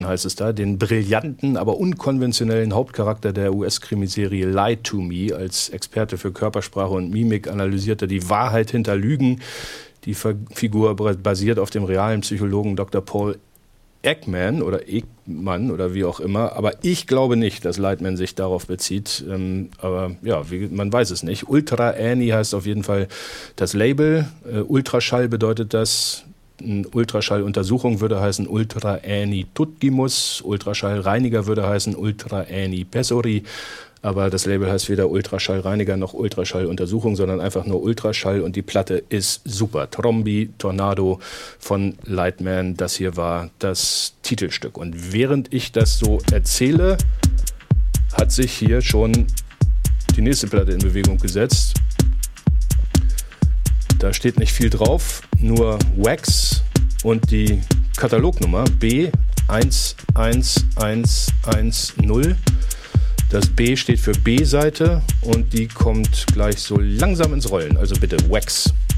heißt es da, den brillanten, aber unkonventionellen Hauptcharakter der US-Krimiserie Lie to Me. Als Experte für Körpersprache und Mimik analysiert er die Wahrheit hinter Lügen. Die Figur basiert auf dem realen Psychologen Dr. Paul Ekman oder wie auch immer, aber ich glaube nicht, dass Lightman sich darauf bezieht, aber ja, man weiß es nicht. Ultra Annie heißt auf jeden Fall das Label, Ultraschall bedeutet das, Ultraschalluntersuchung würde heißen Ultra Annie Tutgimus, Ultraschallreiniger würde heißen Ultra Annie Pessori, aber das Label heißt weder Ultraschallreiniger noch Ultraschalluntersuchung, sondern einfach nur Ultraschall und die Platte ist super. Trombi Tornado von Lightman, das hier war das Titelstück. Und während ich das so erzähle, hat sich hier schon die nächste Platte in Bewegung gesetzt. Da steht nicht viel drauf, nur Wax und die Katalognummer B11110. Das B steht für B-Seite und die kommt gleich so langsam ins Rollen. Also bitte Wax.